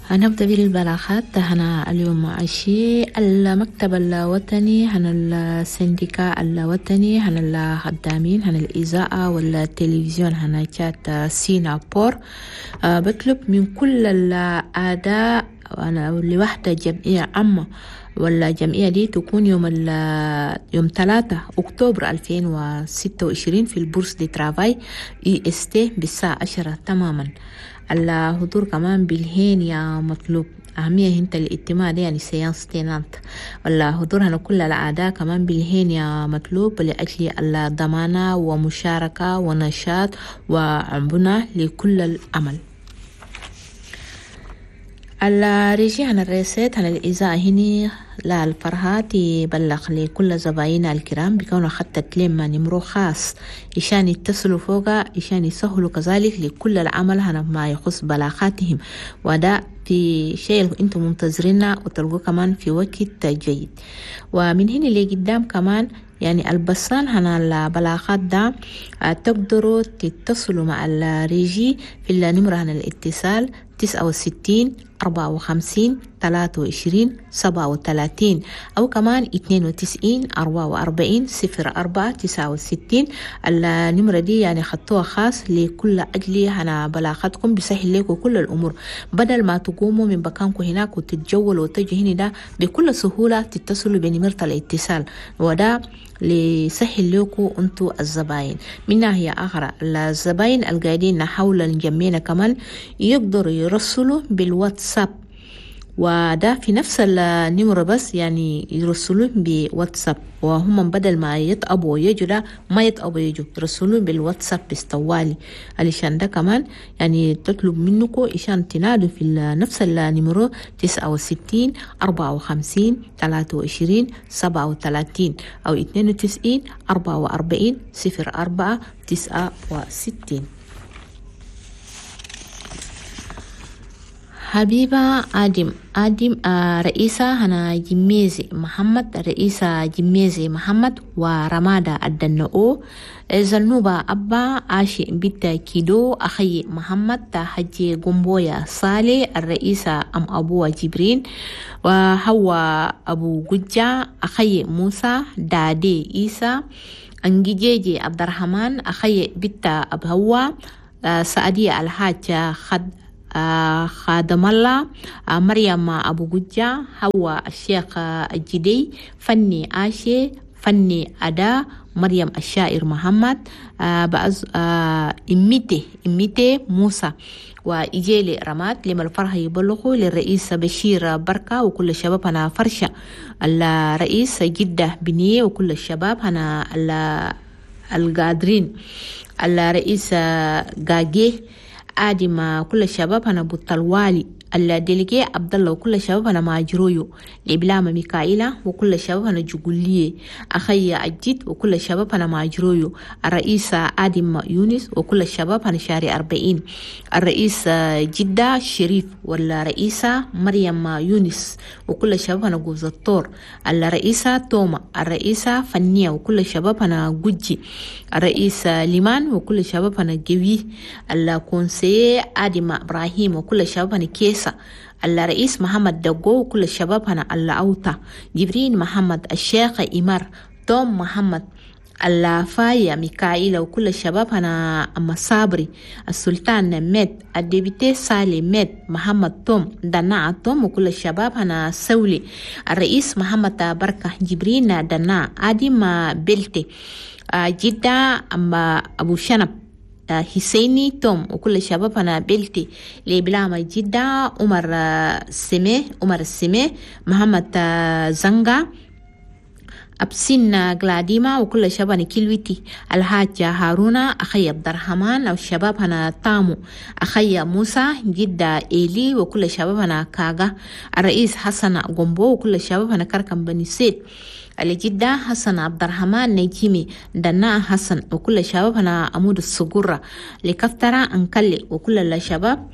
هنبدأ بالبلاغات. هنا اليوم عشي المكتب الوطني، هنا السندكاء الوطني، هنا الخدامين، هنا الإذاعة والتلفزيون، هنا كات سينابور. بطلب من كل الأعداء لوحدة جمعية عامة، ولا جمعية دي تكون يوم 3 أكتوبر 2026 في البورس دي ترافاي EST بالساعة 10 تماما. الحضور كمان بالهين يا مطلوب. أهمية هنت الاجتماع دي يعني سيانس تينانت، ولا حضورنا كل الأعداء كمان بالهين يا مطلوب لأجل الضمانة ومشاركة ونشاط وعنبنة لكل الأمل. الرجي عن الرئيسات عن الإذاعة هنا لا الفرهات يبلغ لكل زبايننا الكرام بكون خطة لما نمرو خاص إشان يتصلوا فوقها، إشان يسهلوا كذلك لكل العمل هنا ما يخص بلاغاتهم، وده في شيء انتم منتظريننا وتلقوا كمان في وقت جيد. ومن هنا اللي قدام كمان يعني البصان هنا البلاغات ده تقدروا تتصلوا مع الريجي في النمرة هنا الاتصال 69 54 23 37 أو كمان 92 44 04 69. النمرة دي يعني خطوها خاص لكل أجل هنا بلاغاتكم بسهل لكم كل الأمور، بدل ما تقوموا من مكانكم هناك وتتجولوا وتجوا هنا ده بكل سهولة تتصلوا بنمرة الاتصال، وده لسهل لكم انتو الزباين. من ناحية أخرى الزباين القاعدين حول الجميع كمان يقدروا يرسلوا بالواتساب، وده في نفس النمرة بس يعني يرسلون بواتساب، وهم بدل ما يتقبوا يجوا ده ما يتقبوا يجوا يرسلون بالواتساب بستوالي. علشان ده كمان يعني تطلب منكم إشان تنادوا في نفس النمرة 69 54 23 37 أو 92 44 04 69. حبيبة آدم رئيسة هنا جميزي محمد، رئيسة جميزي محمد، ورمادة الدنو زنوبة أبا عاشي بيتا كيدو أخي محمد حجي قنبويا صالي، الرئيسة أم أبوه جبرين، وهو أبو قجة أخي موسى دادي إيسا، أنجيجي عبد الرحمن أخي بيتا أبهوا، سعدية الحاج خادم الله، مريم أبو ججة، هو الشيخ الجدي، فني آشي، فني أدا، مريم الشاعر محمد، إميتي موسى، وإجيلي رمات لما الفرح يبلغوا للرئيس بشير بركة وكل الشباب هنا فرشة، الرئيس جدة بنية وكل الشباب هنا القادرين، الرئيس قاقيه آدم كل الشباب هنا بطلوالي، الديليجي عبد الله وكل الشباب هنا ماجرويو، الإبلام ميكائيلا وكل الشباب هنا جوجوليه، أخي أجيد وكل الشباب هنا ماجرويو، الرئيس آدم يونس وكل الشباب هنا شاري 40، الرئيس جدة شريف والرئيسة مريم يونس وكل الشباب هنا جوز الطور، الرئيسة توما، الرئيسة فنية وكل الشباب هنا جوجي، الرئيس ليمان وكل الشباب هنا جوي، الكونسي آدم إبراهيم وكل الشباب هنا كيسة، الرئيس محمد دقو وكل الشباب هنا الأوتا، جبرين محمد، الشيخ إمار، توم محمد، الفاية ميكائيل وكل الشباب هنا أما صابري، السلطان ميت، الديبيتي سالي ميت، محمد توم، دناء توم وكل الشباب هنا سولي، الرئيس محمد بركة، جبرين دناء، آدم بلتي، جدة أما أبو شنب، حسيني توم وكل الشباب هنا بلتي، لبلامة جدة، عمر السمي، محمد زنغا، أبسين قلاديما وكل الشباب هنا كيلويتي، الحاج هارونا، أخي عبد الرحمن، والشباب هنا تامو، أخي موسى جدة إيلي وكل الشباب هنا كاغا، الرئيس حسن قنبو وكل الشباب هنا كركم بني سيد، الجدة حسن عبد الرحمن نجيمي، دناء حسن وكل الشباب هنا أمود الصقورة، لكفترة أنكلي وكل الشباب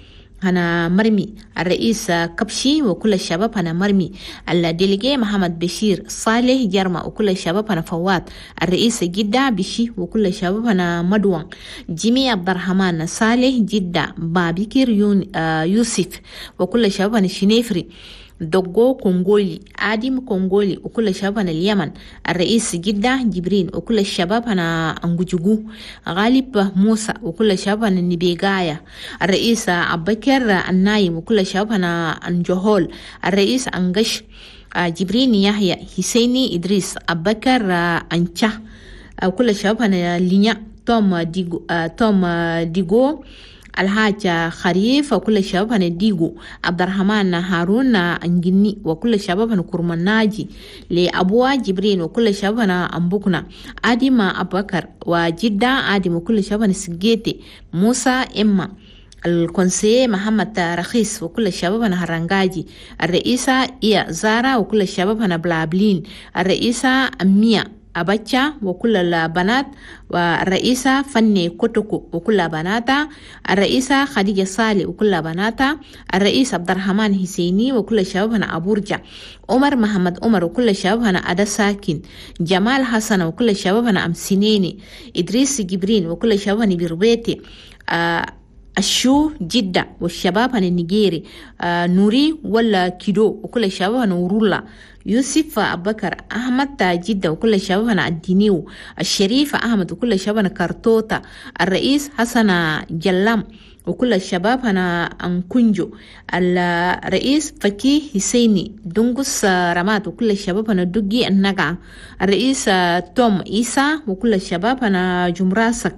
هنا مرمي. الرئيس كبشي وكل الشباب هنا مرمي. الديليجي محمد بشير صالح جرمة وكل الشباب هنا فوات. الرئيس جدة بشي وكل الشباب هنا مدوان. جيمي عبد الرحمن صالح جدة بابكر يوسف وكل الشباب هنا شنيفري. دوغو كونغولي آدم كونغولي وكل الشباب هنا اليمن. الرئيس جدة جبرين وكل الشباب هنا أنجوجو. غالب موسى وكل الشباب هنا نبيغايا. الرئيس عبكر النايم وكل الشباب هنا أنجهول. الرئيس أنجش جبرين يحيى حسيني إدريس عبكر أنشا وكل الشباب هنا لينيا توم ديغو الحاج خريف وكل الشباب هنا ديغو. عبد الرحمن هارون انجني وكل الشباب هنا كرمناجي. لأبوه جبرين وكل الشباب هنا أنبوكنا. آدم أبو بكر وجدة آدم وكل الشباب هنا سجيتي. موسى إما. الكونسي محمد رخيص وكل الشباب هنا هرنجاجي. الرئيسة إيا زارا وكل الشباب هنا بلابلين. الرئيسة أمية أبتشا وكل البنات. والرئيسة فني كوتوكو وكل بناتها. الرئيسة خديجة صالح وكل بناتها. الرئيس عبد الرحمن حسيني وكل الشباب هنا أبورجا. عمر محمد عمر وكل الشباب هنا أدا ساكن. جمال حسن وكل الشباب هنا أمسينيني. إدريس جبرين وكل الشباب هنا بربيتي. الشو جدة والشباب هنا نيجيري. نوري ولا كيدو وكل الشباب هنا ورولا. يوسف أبو بكر أحمد جدة وكل الشباب هنا الدينيو. الشريف أحمد وكل الشباب هنا كارتوتا. الرئيس حسن جلام وكل الشباب هنا أنكونجو. الرئيس فكي حسيني دونغوس رمات وكل الشباب هنا دوجي النقع. الرئيس توم إيسا وكل الشباب هنا جمراسك.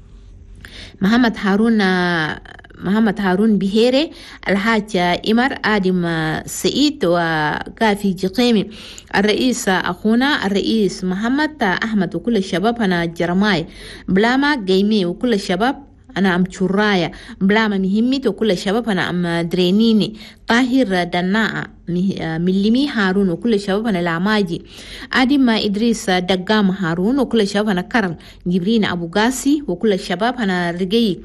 محمد هارون بهيري. الحاج إمر آدم سعيد وكافي جقيمي. الرئيس أخونا الرئيس محمد أحمد وكل الشباب هنا جرماي. بلاما جيمي وكل الشباب أنا أم شرايا. بلاما مهمت وكل الشباب أنا أم درينيني. طاهر دناء ملمي هارون وكل الشباب أنا لعماجي. آدم إدريس دقام هارون وكل الشباب أنا كرم. جبرين أبو قاسي وكل الشباب أنا رقي.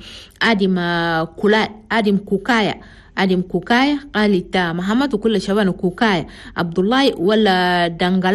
آدم كوكايا قالت محمد وكل الشباب أنا كوكايا. عبد الله ولا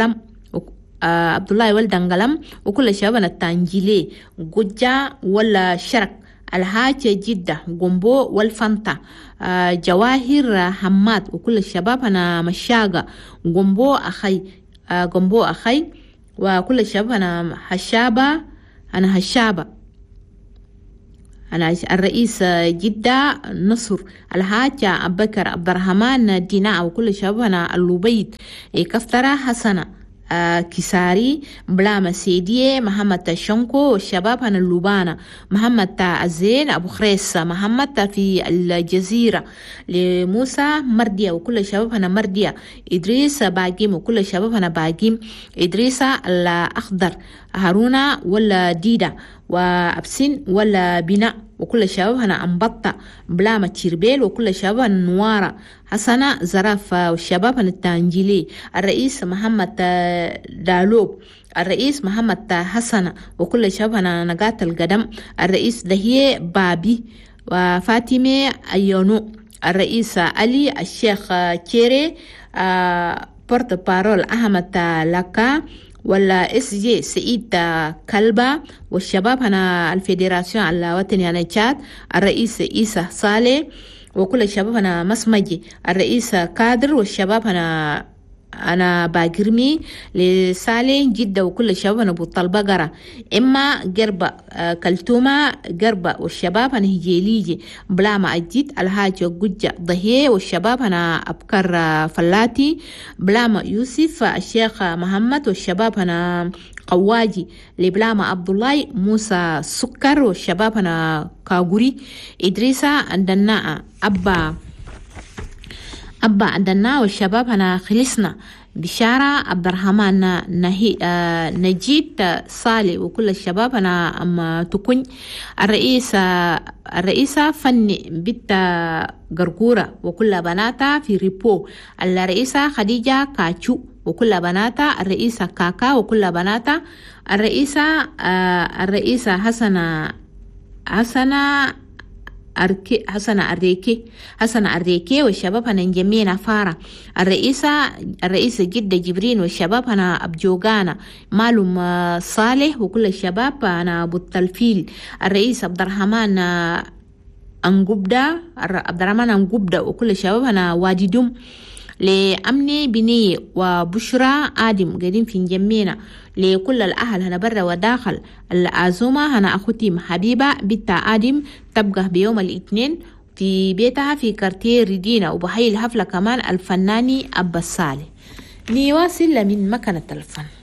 دنغلم وكل الشباب أنا تانجيلي. قجا ولا شرك. الحاج جدة قنبو والفانتا. جواهر حماد وكل الشباب أنا مشاقة. قنبو أخي وكل الشباب أنا هشابة. أنا الرئيس جدة نصر. الحاج أبو بكر عبد الرحمن ديناء وكل الشباب أنا اللوبيد. كفترة حسنة كساري. بلاما سيدية محمد شنكو والشباب هنا اللوبانة. محمد الزين أبو خريس. محمد في الجزيرة. لموسى مردية وكل الشباب هنا مردية. إدريس باقيم وكل الشباب هنا باقيم. إدريس الأخضر. هارونا ولا ديدا وأبسين ولا بناء وكل الشباب هنا أنبطة. بلاما تشيربيل وكل الشباب هنا نوارة. حسنة زراف والشباب هنا التانجيلي. الرئيس محمد دالوب. الرئيس محمد حسن وكل الشباب هنا نقات القدم. الرئيس دهيه بابي وفاطمة أيونو. الرئيس علي الشيخ كيري. بورت بارول أحمد لكا ولا اس جي سعيد كلبا. والشباب هنا الفيدراسيون الوطني هنا تشاد. الرئيس عيسى صالح وكل الشباب هنا مسمجي. الرئيس كادر والشباب هنا أنا باقرمي لسالي جدة وكل الشباب أنا بطل بقرة. إما قربة كلتومة قربة والشباب أنا هجيليجي. بلاما أجيت الحاج قجة ضهيه والشباب أنا أبكر فلاتي. بلاما يوسف الشيخ محمد والشباب أنا قواجي. لبلاما عبد الله موسى سكر والشباب أنا كاغوري. إدريسة عندنا أبا عندنا والشباب هنا خلصنا. بشارة عبد الرحمن نجيب صالح وكل الشباب هنا أم تكون. الرئيسة فني بنت قرقورة وكل بناتها في ريبو. الرئيسة خديجة كاتشو وكل بناتها. الرئيسة كاكا وكل بناتها. الرئيسة حسنة حسن أريكي والشباب هنا نجمينا فارة الرئيس جدة جبرين والشباب هنا أبجوغانا معلوم صالح وكل الشباب هنا أبو التلفيل الرئيس عبد الرحمن أنقبدة وكل الشباب هنا وادي دم لأمني بني وبشرى آدم قاعدين في نجمينا لكل الأهل هنا برا وداخل العزومة هنا أخوتي حبيبة بنت آدم تبقى بيوم الاثنين في بيتها في كارتير ريدينا وبحي الحفلة كمان الفناني أبا الصالح. نواصل من مكنة الفن.